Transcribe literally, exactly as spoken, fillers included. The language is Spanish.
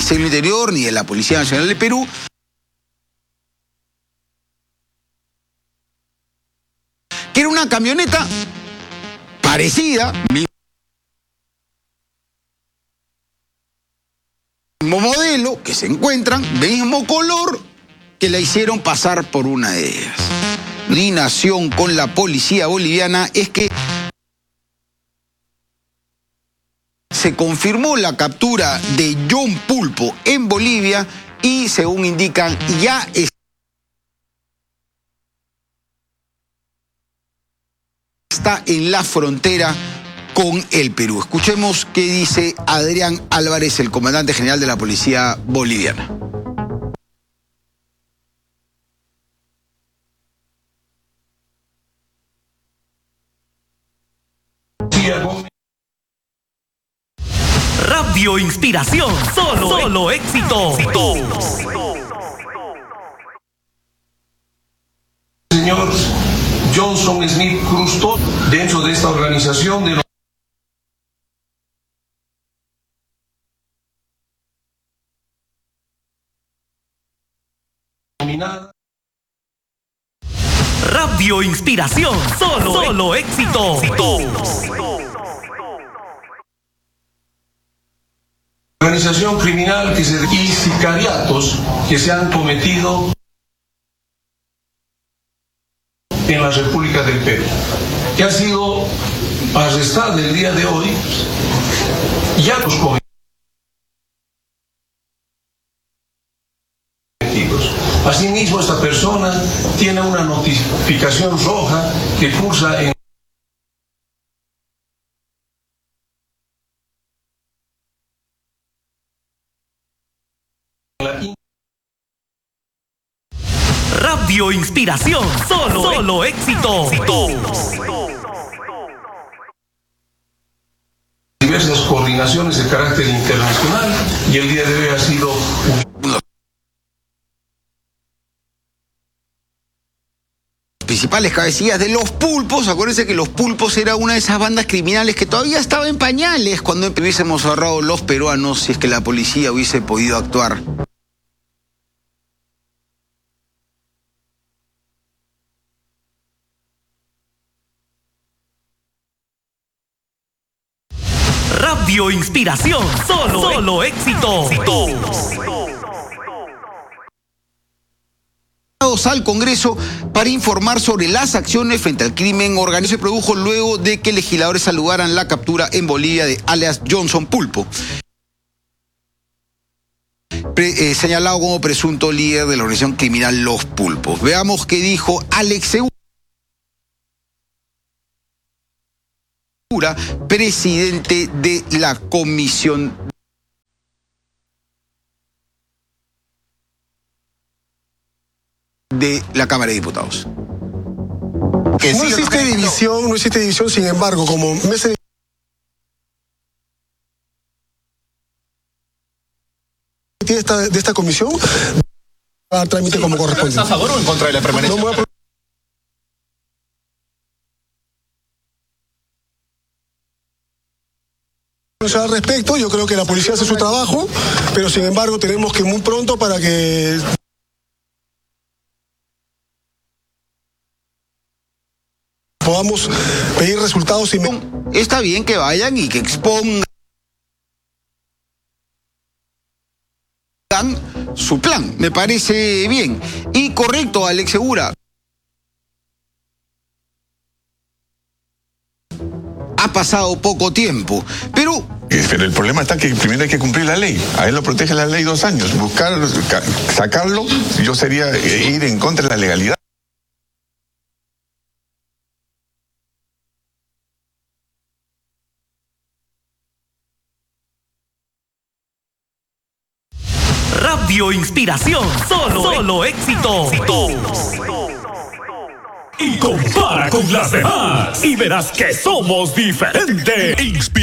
Ministerio del Interior ni de la Policía Nacional del Perú, que era una camioneta parecida, mismo modelo, que se encuentran, mismo color, que la hicieron pasar por una de ellas. La coordinación con la policía boliviana es que se confirmó la captura de John Pulpo en Bolivia y, según indican, ya está en la frontera con el Perú. Escuchemos qué dice Adrián Álvarez, el comandante general de la policía boliviana. Radio Inspiración, solo, solo éxito. Señor Johnson Smith Cruz, dentro de esta organización de denominada Radio Inspiración, solo, solo éxito. Organización criminal que se y sicariatos que se han cometido en la República del Perú, que ha sido arrestada el día de hoy, ya los cometidos. Asimismo, esta persona tiene una notificación roja que cursa en Radio Inspiración, solo, solo éxito. Diversas coordinaciones de carácter internacional y el día de hoy ha sido principales cabecillas de Los Pulpos. Acuérdense que Los Pulpos era una de esas bandas criminales que todavía estaba en pañales cuando hubiésemos ahorrado los peruanos, si es que la policía hubiese podido actuar. Radio Inspiración, solo, solo éxito. Al Congreso para informar sobre las acciones frente al crimen organizado se produjo luego de que legisladores saludaran la captura en Bolivia de alias Johnson Pulpo, Pre, eh, señalado como presunto líder de la organización criminal Los Pulpos. Veamos qué dijo Alex Segura, presidente de la Comisión de la Cámara de Diputados. Que no existe división, no existe división, sin embargo, como mesa de esta, de esta comisión, va a dar trámite como corresponde. ¿Está a favor o en contra de la permanencia? No me voy a al respecto, yo creo que la policía hace su trabajo, pero sin embargo tenemos que muy pronto para que podamos pedir resultados. Y está bien que vayan y que expongan su plan, me parece bien y correcto, Alex Segura. Ha pasado poco tiempo, pero... Pero el problema está que primero hay que cumplir la ley. A él lo protege la ley dos años. Buscar, sacarlo, yo sería ir en contra de la legalidad. Radio Inspiración, solo, solo éxito. Y compara con las demás y verás que somos diferentes.